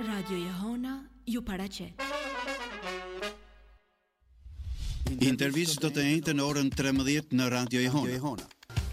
Radio Jehona ju paraqet. Intervistë do të njëjtën në orën 13 në Radio Jehona.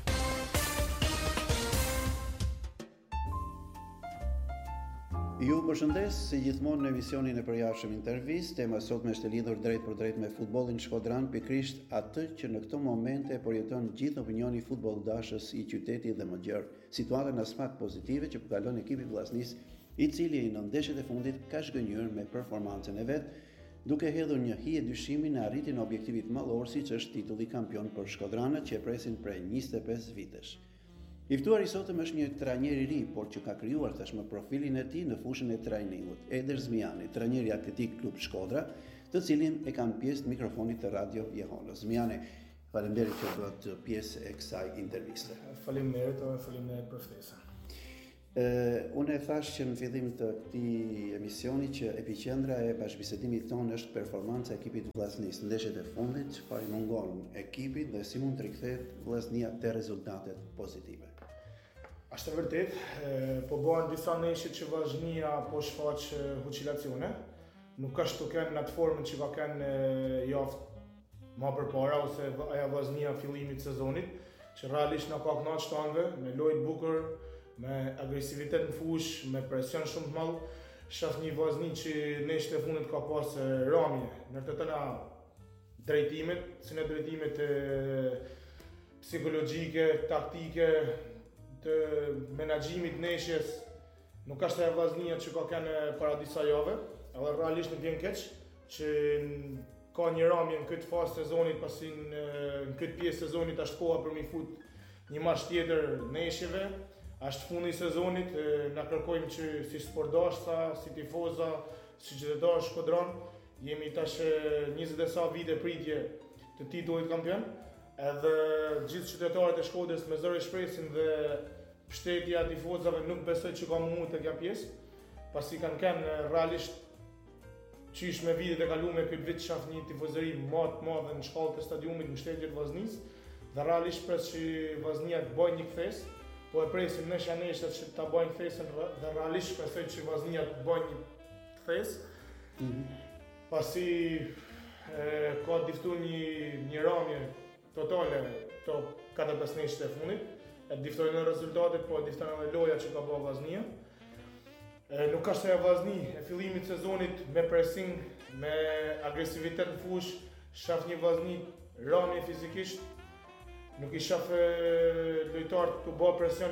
Ju përshëndes si gjithmonë në emisionin e përjashëm intervistë. Tema sotme është e lidhur drejt për drejt me futbollin shkodran, pikërisht atë që në këto momente përjeton gjithë opinioni futbolldashës i qytetit dhe më gjerë. Situatën as pak pozitive që përkalon ekipi vllaznis, i cili në ndeshjet e fundit ka zgënjur me performancën e vet, duke hedhur një hije dyshimi në arritjen e objektivit mallor siç është titulli kampion për shkodranët që e presin prej 25 vitesh. I ftuar i sotëm është një trajner i ri, por që ka krijuar tashmë profilin e tij në fushën e trajningut, Eder Zmiani, trajner i Atletik Klub Shkodra, të cilin e kanë pjesë të mikrofonit të Radio Jehonës. Zmiani, faleminderit që bëhet pjesë e kësaj interviste. Faleminderit për ftesën. Unë e thash që në fillim të këtij emisioni që epiqendra e bashkëbisedimit tonë është performanca e ekipit vllaznis. Ndeshjet e fundit çfarë mungon ekipit dhe si mund të rikthehet vllaznia te rezultatet pozitive. Është vërtet, po bëhen disa ndeshje që vllaznia po shfaq hucilacione. Nuk është të kenë në atë formën që ka kenë javë më përpara ose aja vllaznia fillimit sezonit, që realisht na ka kënaqur tanëve me lojë bukur, me agresivitet në fush, me presion shumë të madh. Shaf një vllazni që ndeshjet e fundit ka pas ramje në të tëra drejtimet, si në drejtimet psikologjike, taktike, të menaxhimit ndeshjes. Nuk është ajo vllaznia që ka kanë para disa javë, edhe realisht nuk vjen keq që ka një ramje në këtë fazë sezonit, pasi në këtë pjesë sezonit është koha për mi fut një maç tjetër ndeshjeve. Ashtë fundi i sezonit, na kërkojmë që si sportdashta, si tifoza, si qytetarë Shkodran, jemi tash 20 e sa vite pritje të titullit kampion, edhe gjithë qytetarët e Shkodrës me zëri shpresin dhe mbështetja e tifozave nuk besoj që ka mundur të kja pjesë, pasi kanë kenë realisht qysh me vitet e kaluara këtë vit shaf një tifozëri më të madhe në shkallët e stadiumit mbështetje të vllaznis, dhe realisht pres që vllaznia të bëjë një kthes. Po e presim nesha që ta bëjnë ktesën dhe realisht shpresoj që vllaznia të bëjnë një kthes. Pasi ka diftuar një ramje totale to 4-5 ndeshjet e fundit. E diftojnë rezultatet, po e diftojnë edhe loja që ka bërë vllaznia. Nuk është ajo vllazni e fillimit të sezonit me pressing, me agresivitet në fush, shaf një vllazni ramje fizikisht. Nuk i shaf lojtarët të bëjë presion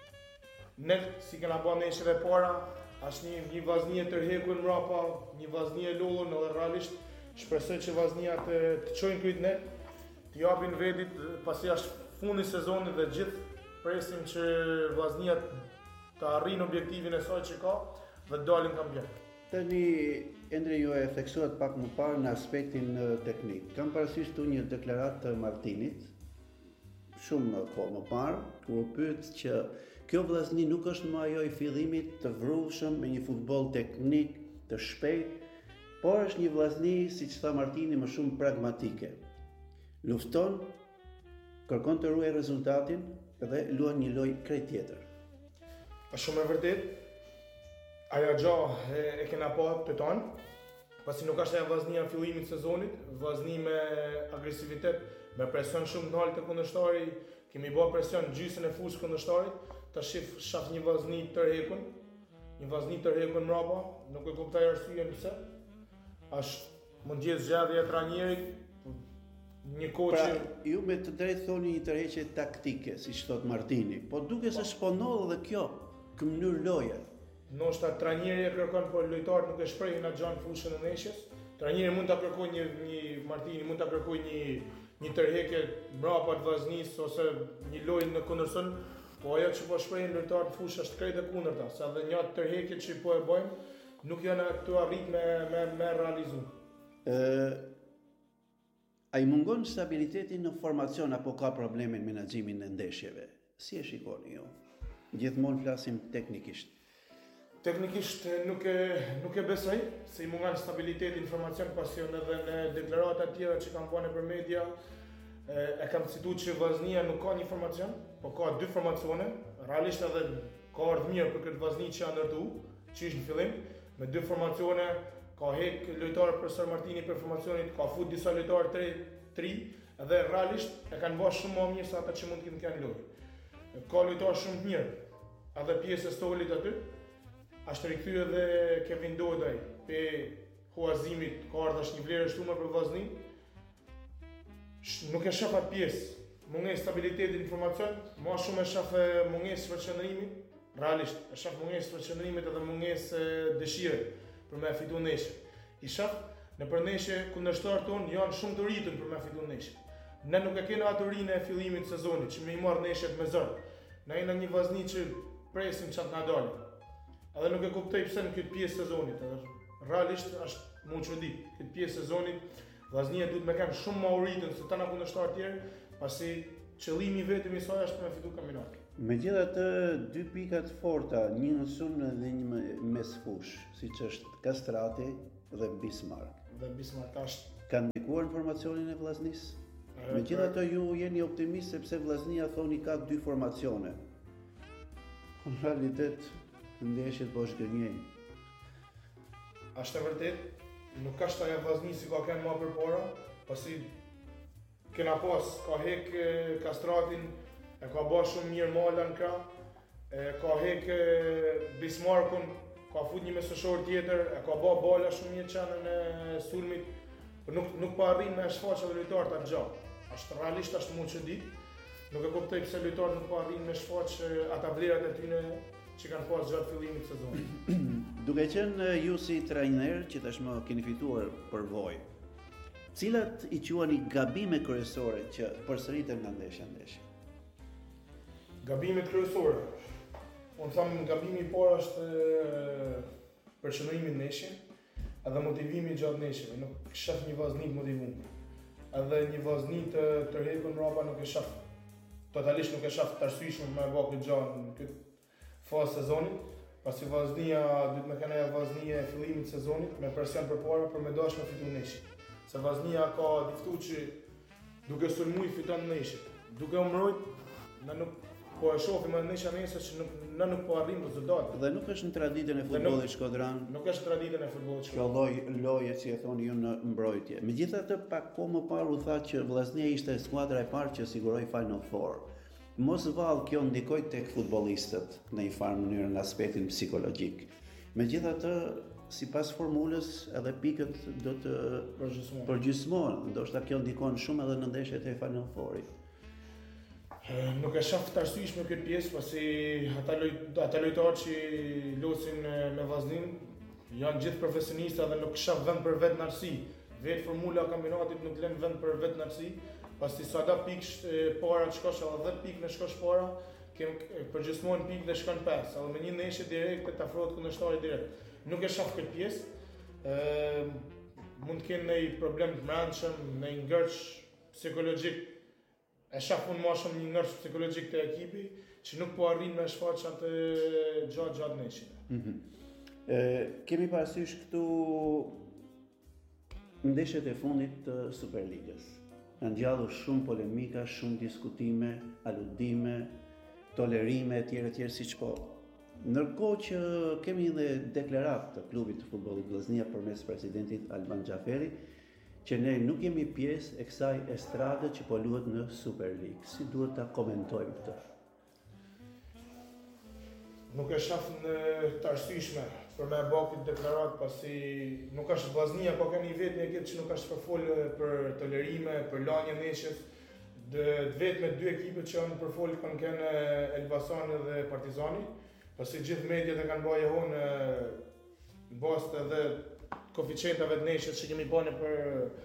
ne si kena bërë ndeshjet e para, është një vllazni e tërhekur mbrapa, një vllazni e lullur, edhe realisht shpresoj që vllaznia të çojnë kryt ne, të japin vetit, pasi është fundi i sezonit dhe gjithë presim që vllaznia të arrijë objektivin e saj që ka dhe të dalin kampion. Tani endre ju e theksuat pak më parë në aspektin teknik. Kam parasysh këtu një deklaratë të Martinit shumë kohë më parë, kur pyet që kjo vllazni nuk është më ajo i fillimit të vrullshëm me një futboll teknik të shpejt, por është një vllazni, siç tha Martini, më shumë pragmatike. Lufton, kërkon të ruajë rezultatin dhe luan një lojë krejt tjetër. Është shumë e vërtet. Ajo gjë e kena pa të tonë, pasi nuk është ajo vllaznia në fillimin e sezonit, vllazni me agresivitet, me presion shumë të lartë të kundërshtari, kemi bërë presion gjysmën e fushës kundërshtarit, tash shaf një vllazni të rrekun mbrapa, nuk e kuptoj arsyeën pse. Është mund të jetë zgjedhja e trajnerit, një koç. Pra, ju me të drejtë thoni një tërheqje taktike, siç thot Martini, po duke se shponoll edhe kjo në mënyrë loje. Ndoshta trajneri e kërkon, por lojtarët nuk e shprehin atë gjë në fushën e ndeshjes. Trajneri mund ta kërkojë Martini mund ta kërkojë një tërheqje mbrapa të vllaznisë ose një lojë në kundërshton, po ajo që po shprehin lojtarët në fushë është krejt e kundërta, sa dhe një tërheqje që po e bëjmë nuk janë këtu arrit me realizu. A i mungon stabiliteti në formacion apo ka probleme në menaxhimin e ndeshjeve? Si e shikoni ju? Gjithmonë flasim teknikisht. Teknikisht nuk e besoj se i mungon stabiliteti informacion, pasi edhe në deklarata tjera që kam bënë për media e kam cituar që vllaznia nuk ka një formacion, po ka dy formacione. Realisht edhe ka ardhur mirë për këtë vllazni që janë ndërtu, që ishte në fillim, me 2 formacione, ka hek lojtarë për San Martini për formacionit, ka fut disa lojtarë 3, edhe realisht e kanë bërë shumë më mirë se ata që mund të kenë lojë. Ka lojtarë shumë të mirë, edhe pjesë e stolit aty, ashtë rikthyer edhe Kevin Dodaj, pe huazimit, ka ardhash një vlerë shtuar për vllaznin. Nuk e shoh atë pjesë, mungesë stabiliteti në informacion, më shumë e shoh mungesë përqendrimit, realisht e shoh mungesë përqendrimit edhe mungesë dëshire për me fitu neshë. I shoh në përneshje kundërshtarët tonë janë shumë të rritur për me fitu neshë. Ne nuk e kena atë rinë e fillimit të sezonit që me i marrë neshët me zërë. Ne jena një vllazni që presim çat na dalë. Edhe nuk e kuptoj pse në këtë pjesë sezonit, edhe realisht është mund çudi. Këtë pjesë sezonit vllaznia duhet me kanë shumë më uritën se tana kundërshtarë tjerë, pasi qëllimi vetëm i saj është me fitu kampionatin. Megjithatë, 2 pikat forta, një në sulm dhe një mes fush, siç është Kastrati dhe Bismarck. Dhe Bismarck është Kanë ndikuar në formacionin e vllaznisë? Megjithatë ju jeni optimist sepse vllaznia thoni ka 2 formacione. Në realitet ndeshjet po shgënjejnë. Është e vërtet, nuk ka shtaja vllazni si ka kanë më përpara, pasi kena pas, ka hek Kastratin, e ka bërë shumë mirë Mala në krah, ka hek Bismarckun, ka fut një mesëshor tjetër, e ka bërë bala shumë mirë çanën e sulmit, por nuk pa arrin me shfaqje edhe lojtarët atë gjatë. Është realisht është mund që ditë, nuk e kuptoj pse lojtarët nuk pa arrin me shfaqje ata vlerat e tyre që kanë pas gjatë fillimit të sezonit. Duke qenë ju si trajner që tashmë keni fituar përvojë, cilat i quani gabime kryesore që përsëriten nga ndeshja në ndeshje? Gabimet kryesore. Unë tham gabimi i parë është përqendrimi në ndeshje, edhe motivimi gjatë ndeshjeve. Nuk shef një vllazni të motivuar. Edhe një vllazni të tërhequr mbrapa nuk e shef. Totalisht nuk e shef të arsyeshëm me bë këtë gjë në këtë fazë sezonit, pasi vllaznia duhet me kanë vllaznia e fillimit të sezonit me presion përpara për me dashur me fitu ndeshjen. Se vllaznia ka diftu që duke sulmuar fiton ndeshjet. Duke u mbrojt, na nuk po e shohim në ndeshja nesër që nuk po arrim rezultate. Dhe nuk është në traditën e futbollit shkodran. Nuk është traditën e futbollit Kjo loje që e thoni ju në mbrojtje. Megjithatë, pak kohë më parë u tha që vllaznia ishte skuadra e parë që siguroi Final Four. Mos vallë kjo ndikoi tek futbollistët në një farë mënyrë në aspektin psikologjik. Megjithatë, sipas formulës edhe pikët do të përgjysmohen, ndoshta kjo ndikon shumë edhe në ndeshjet e Final Fourit. Nuk e shoh të arsyeshme këtë pjesë, pasi ata lojtarë që luajnë me vllaznin janë gjithë profesionistë dhe nuk shoh vend për vetë në arsi. Vetë formula e kampionatit nuk lën vend për vetë në arsi, pasi sa da pikë para të shkosh edhe 10 pikë në shkosh para, përgjysmohen pikë dhe shkon 5, edhe me një ndeshje direkt të afrohet kundërshtarit direkt. Nuk e shoh këtë pjesë. Mund të kenë një problem të brendshëm, një ngërç psikologjik. E shoh unë më shumë një ngërç psikologjik të ekipi që nuk po arrin me shfaqje atë gjatë ndeshjeve. Kemi parasysh këtu ndeshjet e fundit të Superligës. Kanë ngjallur shumë polemika, shumë diskutime, aludime, tolerime etj siç po. Ndërkohë që kemi edhe deklaratë të klubit të futbollit Vllaznia përmes presidentit Alban Xhaferi, që ne nuk jemi pjesë e kësaj estrade që po luhet në Superligë. Si duhet ta komentojmë këtë? Nuk e shoh në të arsyeshme për me bë këtë deklaratë, pasi nuk është Vllaznia, po kanë një vetë një ekip që nuk është përfol për tolerime, për lanje ndeshjes. Vetë me 2 ekipet që janë përfol kanë kënë Elbasani dhe Partizani, pasi gjithë mediat e kanë bërë jehon në bazë edhe koeficientave të ndeshjes që kemi bërë për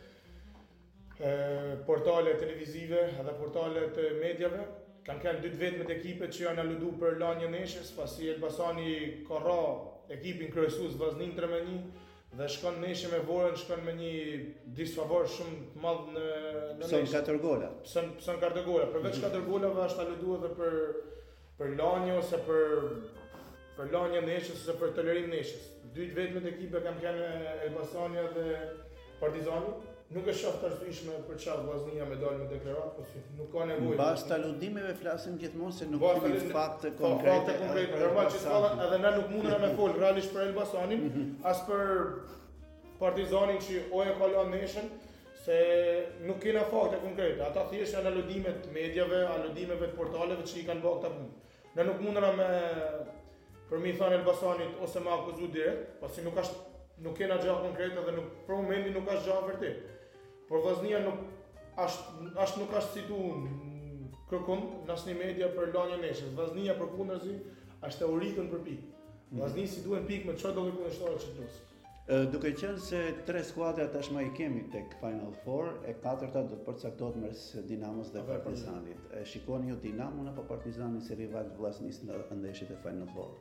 portale televizive edhe portale të mediave. Kanë kënë 2 vetëm të ekipet që janë aludu për lanje ndeshjes, pasi Elbasani ka ra ekipin kryesues Vllaznin 3-1 dhe shkon ndeshje me Vorën, shkon me një disfavor shumë të madh në ndeshje. Pson 4 gola. Pson 4 gola. Përveç 4 golave është aludu edhe për lanje ose për lanje ndeshjes ose për tolerim ndeshjes. 2 vetëm të ekipe kanë kënë Elbasani dhe Partizani Nuk e shoh të arsyeshme për çfarë vllaznia me dalë me deklaratë, po si nuk ka nevojë. Mbas të aludimeve flasim gjithmonë se nuk Mbas kemi të- fakte Fakte konkrete. konkrete, normal që s'ka edhe na nuk mundena me fol realisht për Elbasanin, as për Partizanin që o e ka lënë neshën, se nuk kena fakte konkrete. Ata thjesht janë aludimet mediave, aludimeve të portaleve që i kanë bërë këta punë. Ne nuk mundena me për mi thënë Elbasanit ose me akuzu direkt, pasi nuk kena gjë konkrete dhe për momentin nuk ka gjë vërtet. Por vllaznia nuk nuk është citu kërkon në asnjë media për lënien e neshës. Vllaznia përkundërzi është e uritën për pikë. Vllazni si duhen pikë me çfarë do të kundërshtore që plus. Duke qenë se 3 skuadra tashmë i kemi tek Final Four, e katërta do të përcaktohet mes Dinamos dhe Partizanit. E shikoni ju Dinamon apo Partizanin si rival të vllaznisë në ndeshjet e Final Four?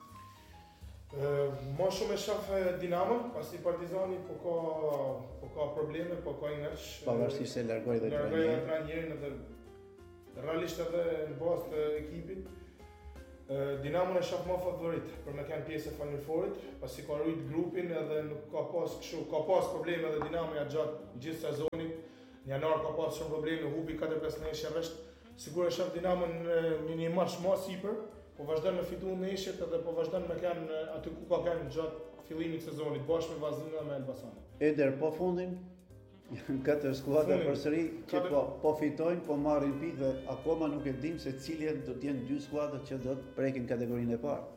Më shumë e shoh Dinamon, pasi Partizani po ka probleme, po ka ngërsh. Pavarësisht se largoi dhe trajnerin edhe realisht edhe në bazë të ekipit. Dinamon e shoh më favorit për me kanë pjesë e Final Fourit, pasi ka rrit grupin edhe nuk ka pas probleme edhe Dinamo gjatë gjithë sezonit. Në janar ka pas shumë probleme, hubi 4-5 ndeshje rresht. Sigurisht e shoh Dinamon në një match më sipër, po vazhdon me fitu ndeshjet edhe po vazhdon me kanë aty ku ka kanë gjatë fillimit të sezonit bashkë me Vllaznin dhe me Elbasanin. Eder po fundin janë 4 skuadra përsëri që po fitojnë, po marrin pikë dhe akoma nuk e dim se cilën do të jenë 2 skuadrat që do të prekin kategorinë e parë.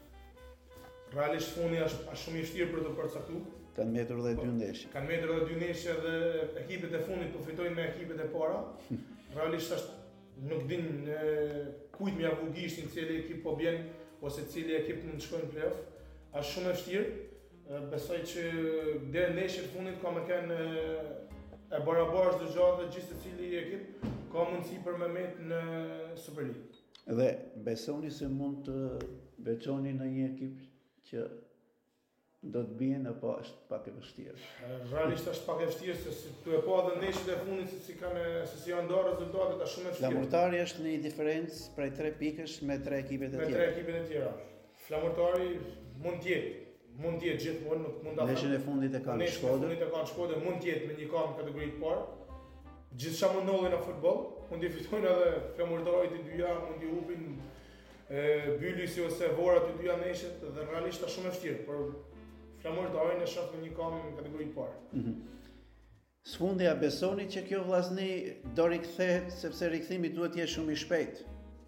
Realisht fundi është shumë i vështirë për të përcaktuar. Kanë mbetur edhe 2 ndeshje. Kanë mbetur edhe 2 ndeshje dhe ekipet e fundit po fitojnë me ekipet e para. Realisht nuk din kujt më avu gishtin, cili ekip po bjen ose cili ekip mund të shkojnë në play-off. Është shumë e vështirë. Besoj që deri në ndeshjet e fundit ka më kanë e barabartë çdo gjë dhe gjithë secili ekip ka mundësi për me met në Superligë. Dhe besoni se mund të veçoni në një ekip që do të bien apo është pak e vështirë? Realisht është pak e vështirë se si tu e pa edhe ndeshjet e fundit se si janë ndarë rezultatet, është shumë e vështirë. Flamurtari është në një diferencë prej 3 pikësh me 3 ekipet e tjera. Me 3 ekipet e tjera. Flamurtari mund të jetë gjithmonë, nuk mund ta them. Ndeshjen e fundit e kanë Shkodër. Ndeshjen e fundit e kanë Shkodër, mund të jetë me një kam kategori të parë. Gjithçka mund ndodhi në futboll, mund të fitojnë edhe Flamurtari të dyja, mund të hupin Bylysi ose Vora të dyja ndeshjet dhe realisht është shumë e vështirë, por Flamurtarin e shoh me një kam në kategori të parë. Sfundja besoni që kjo vllazni do rikthehet sepse rikthimi duhet të jetë shumë i shpejtë.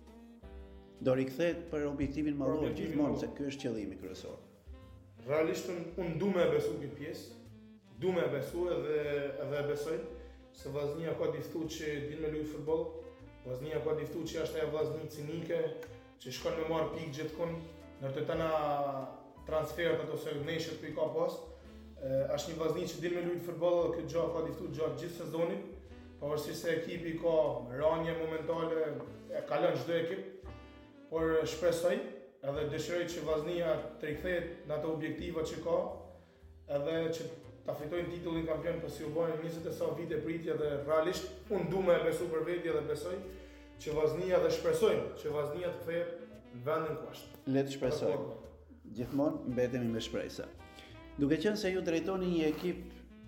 Do rikthehet për objektivin mallor gjithmonë se ky është qëllimi kryesor. Realisht unë du me e besu këtë pjesë, du me e besu edhe e besoj, se vllaznia ka diftu që din me lujë futboll, vllaznia ka diftu që është e vllazni cinike, që shkon me marrë pikë gjithkun, nërtë tëna transferat ose ndeshjet që i ka pas, është një vllazni që din me lujë futboll dhe këtë gjë ka diftu gjatë gjithë sezonit, pavarësisht se ekipi ka ranje momentale, ka lënë çdo ekip, por shpresoj edhe dëshiroj që vllaznia të rikthehet në ato objektiva që ka, edhe që ta fitojnë titullin kampion, pasi u bën 20 e sa vite pritje dhe realisht unë du me besu për veti dhe besoj që vllaznia dhe shpresojmë që vllaznia të kthehet në vendin ku është. Le të shpresojmë. Gjithmonë mbetemi me shpresa. Duke qenë se ju drejtoni një ekip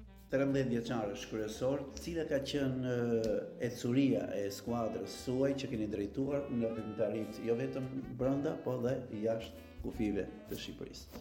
13 vjeçarësh kryesor, cila ka qenë ecuria e skuadrës suaj që keni drejtuar në veprimtaritë jo vetëm brenda, po dhe jashtë kufive të Shqipërisë?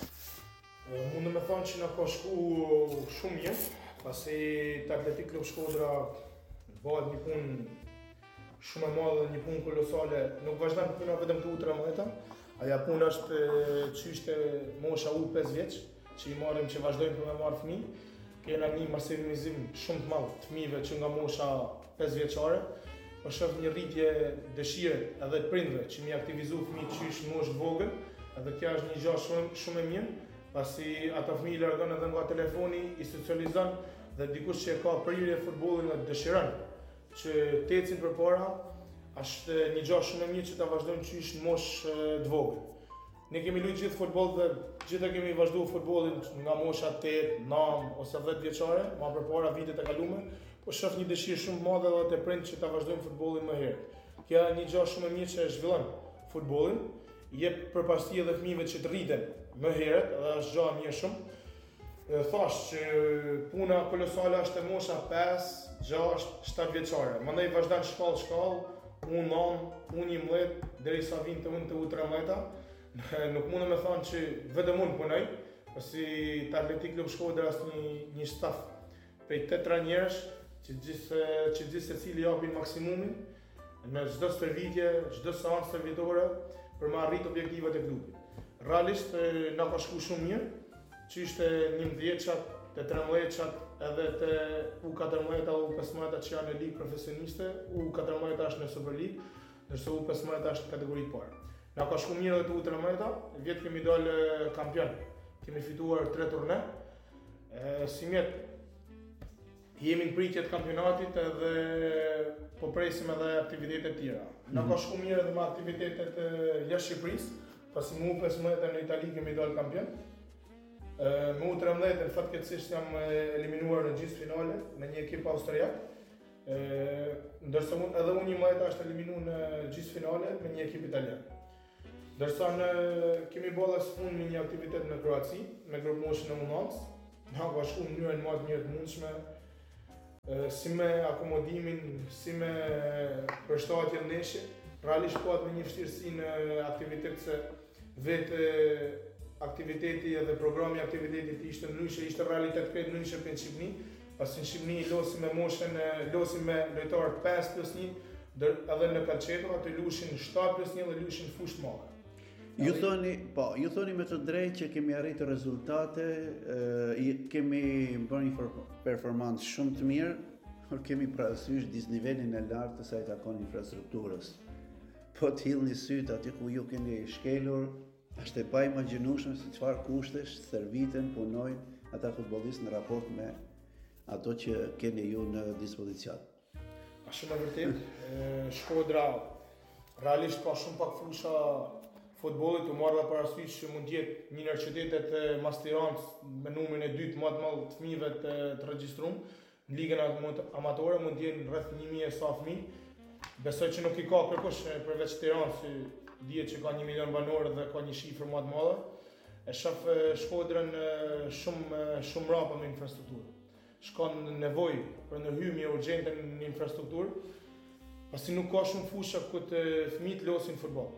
Mundë me thonë që na ka shku shumë mirë, pasi te Atletik Klub Shkodra bëhet një punë shumë e madhe, një punë kolosale, nuk vazhdon puna vetëm të U13, ajo punë është çështë mosha U5 vjeç, që i marrim që vazhdojmë për me marrë fëmijë. Kena një masivizim shumë të madh të fëmijëve që nga mosha 5 vjeçare, po shoh një rritje dëshire edhe të prindërve që mi aktivizu fëmijët që ishin moshë vogël, edhe kjo është një gjë shumë e mirë, pasi ata fëmijë largon edhe nga telefoni, i socializon dhe dikush që ka prirje futbollin dhe dëshiron që të ecin përpara, është një gjë shumë e mirë që ta vazhdojmë që ishin moshë të vogël. Ne kemi luajtur gjithë futboll dhe gjithë kemi vazhduar futbollin nga mosha 8, 9 ose 10 vjeçare, më përpara vitet e kaluara, po shoh një dëshirë shumë të madhe edhe te prind që ta vazhdojmë futbollin më herë. Kjo është një gjë shumë e mirë që zhvillon futbollin, jep përparësi edhe fëmijëve që të rriten më herët, dhe është gjë e mirë shumë. Thash që puna kolosale është e mosha 5, 6, 7 vjeçare. Mandej vazhdan shkallë, unë 9, unë 11, derisa vinte unë të U13. Nuk mundem me thonë që vetëm unë punoj, pasi të Atletik Klub Shkodra është një staf prej 8 trajnerësh që gjithë secili japin maksimumin në çdo stërvitje, çdo seancë stërvitore për me arrit objektivat e klubit. Realisht na ka shku shumë mirë, që ishte 11-qat, të 13-qat, edhe të U14, U15 që janë në ligë profesioniste, U14 është në Super League, ndërsa U15 është në kategori parë. Na ka shku mirë edhe të U13, vjetë kemi dalë kampion, kemi fituar 3 turne. Si mjetë, jemi në pritje të kampionatit edhe po presim edhe aktivitetet tjera. Na ka shku mirë edhe me aktivitetet jashtë Shqipërisë, pasi më U15 në Itali kemi dalë kampion. Me U13 fatkeqësisht jam eliminuar në gjysmë finale me një ekip austriak. Ndërsa edhe U11 është eliminuar në gjysmë finale me një ekip italian. Ndërsa kemi bolla së fund me një aktivitet në Kroaci, me grup moshën e U9. Na ka shku në mënyrën më të mirë të mundshme, si me akomodimin, si me përshtatjen ndeshje. Realisht po atë me një vështirësi në aktivitet se vetë aktiviteti edhe programi i aktivitetit ishte ndryshe, ishte realitet krejt ndryshe për në Shqipni, pasi në Shqipni losim me moshën, losim me lojtarë 5+1, edhe në kalqeto aty lushin 7+1 dhe lushin fushë të madhe. Ju thoni me të drejtë që kemi arritur rezultate, kemi bërë një performancë shumë të mirë, por kemi parasysh disnivelin e lartë të sa i takon infrastrukturës. Po t'hillni syt aty ku ju keni shkelur, është e pa imagjinueshme se çfarë kushtesh stërviten, punojnë ata futbollistë në raport me ato që keni ju në dispozicion. Shumë e vërtet, Shkodra realisht ka shumë pak fusha futbollit, u marrë parasysh që mund jetë një ndër qytetet mas Tiranës me numrin e dytë më të madh të fëmijëve të regjistruar. Në ligën amatore mund të jenë rreth 1000 sa fëmijë. Besoj që nuk i ka kërkush përveç Tiranës, që dihet që ka 1 milion banorë dhe ka një shifër më të madhe. E shoh Shkodrën shumë rrapa me infrastrukturë. Shkon nevojë për ndërhyrje urgjente në infrastrukturë, pasi nuk ka shumë fusha ku të fëmijët losin futboll.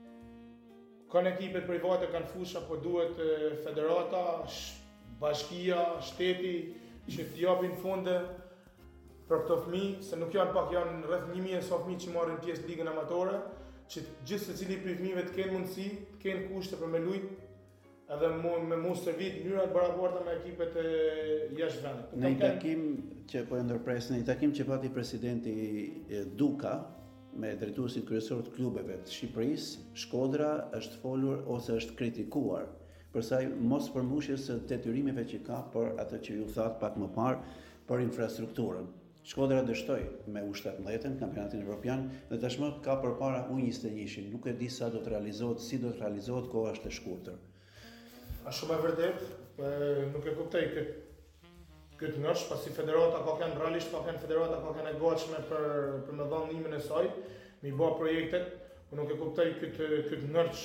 Kanë ekipet private, kanë fusha, por duhet federata, bashkia, shteti që t'i japin fonde për këto fëmijë, se nuk janë pak, janë rreth 1000 sa fëmijë që marrin pjesë në ligën amatore, që gjithë secili prej fëmijëve të kenë mundësi, të kenë kushte për me luajtur, edhe me mos servit mënyra të barabarta me ekipet jashtë vendit. Në një takim që po e ndërpres, në një takim që pati presidenti Duka me drejtuesit kryesor të klubeve të Shqipërisë, Shkodra është folur ose është kritikuar për sa mos përmbushjes së detyrimeve që ka për atë që ju thatë pak më parë për infrastrukturën. Shkodra dështoi me U17 kampionatin evropian dhe tashmë ka përpara U21-shin. Nuk e di sa do të realizohet, si do të realizohet, koha është e shkurtër. Është shumë e vërtet, nuk e kuptoj këtë ngërsh, pasi federata ka kanë realisht, federata ka kanë e gatshme për me dhënë ndihmën e saj, mi bë projektet, por nuk e kuptoj këtë ngërsh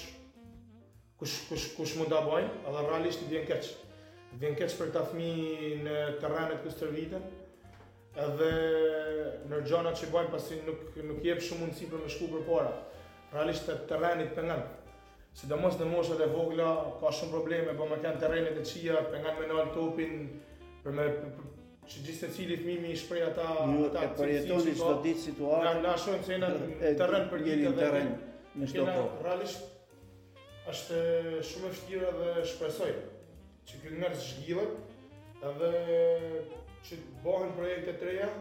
kush mund ta bëjnë, edhe realisht vjen keq. Vjen keq për ta fëmijë në terrenet ku stërviten, edhe në gjërat që bëjnë pasi nuk jep shumë mundësi për me shku përpara. Realisht terrenit pengon. Sidomos në moshat e vogla ka shumë probleme, po me kanë terrenet e qija, pengon me nal topin, për me që gjithë secili fëmijë i shpreh ata përjetoni çdo ditë situatën. Na shohim se janë në terren për ditë dhe në çdo kohë. Realisht është shumë e vështirë dhe shpresoj që ky ngërç zhgillet edhe që bëhen projekte të reja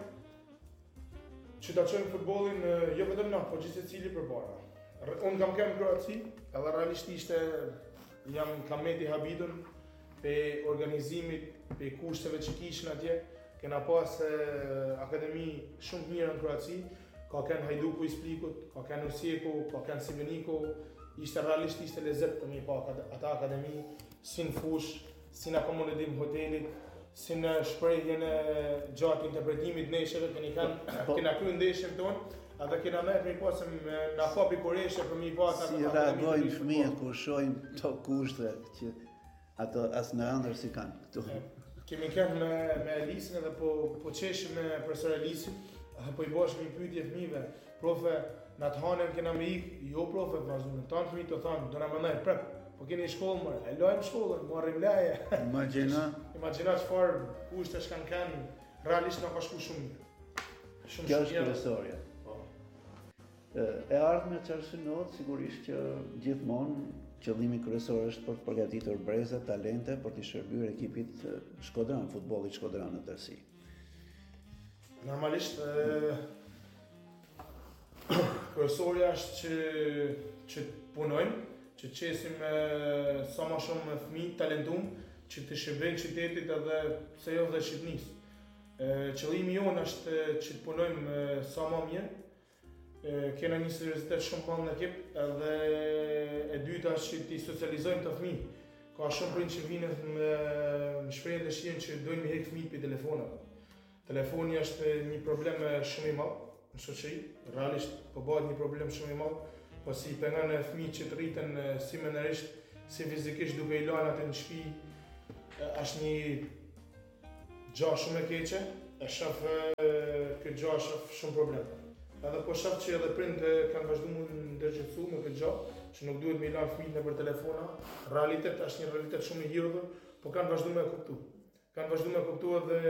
që ta çojnë futbollin jo vetëm na, por gjithë secili përpara. Unë kam qenë në Kroaci, edhe realisht kam meti habitur pe organizimit, pe kushteve që kishin atje. Kena pas akademi shumë të mira në Kroaci, ka qenë Hajduku i Splikut, ka qenë Osijeko, ka qenë Sibeniku. Realisht ishte lezet për mi pa ata akademi, si në fush, si në akomodim hotelit, si në shprehjen e gjatë interpretimit nesheve, kena kryer ndeshjen tonë, edhe kena merr mi pas na kapi Koreshe për mi pa ata. Si reagojnë fëmijët kur shohin këto kushte që ato as në ëndër si kanë këtu. Kemi kënë me Elisin edhe po qeshim me profesor Elisin, edhe po i bashkë një pyetje fëmijëve, profe, në atë hanën kena me ikë, jo profe, vazhdojnë, tanë fëmijë të thanë, do na mëndaj prep, po keni shkollë mërë, e lojmë shkollën, marrim leje. Imagjina çfarë kushte shkan kanë, realisht na ka shku shumë mirë. Kjo është kryesorja. E ardhme çfarë synohet, sigurisht që gjithmonë qëllimi kryesor është për të përgatitur breza, talente për të shërbyer ekipit Shkodran, futbollit Shkodran në tërësi. Normalisht kryesorja është që punojmë, që qesim sa më shumë fëmijë talentum, që të shërbejnë qytetit edhe pse jo dhe Shqipënisë. Qëllimi jonë është që të punojmë sa më mirë. Kena një seriozitet shumë madh në ekip, edhe e dyta është që t'i socializojmë të fëmijë. Ka shumë prind që vinë me shprehjen e shihen që dojnë me hek fëmijët për telefonat. Telefoni është një problem shumë i madh në shoqëri, realisht po bëhet një problem shumë i madh, po si pengon fëmijët që të rriten si menërisht, si fizikisht duke i lënë atë në shtëpi, është një gjë shumë e keqe, e shoh këtë gjë shumë problem. Edhe po shoh që edhe prindë kanë vazhduar të ndërgjegjësu me këtë gjë, që nuk duhet me i lanë fëmijët nëpër telefona. Realitet është një realitet shumë i hidhur, po kanë vazhduar me kuptu. Kanë vazhduar me kuptu edhe